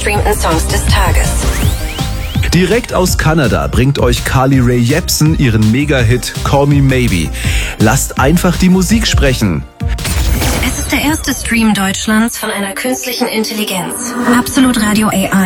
meistgestreamten Songs des Tages. Direkt aus Kanada bringt euch Carly Rae Jepsen ihren Mega-Hit Call Me Maybe. Lasst einfach die Musik sprechen. Es ist der erste Stream Deutschlands von einer künstlichen Intelligenz. Absolut Radio AI.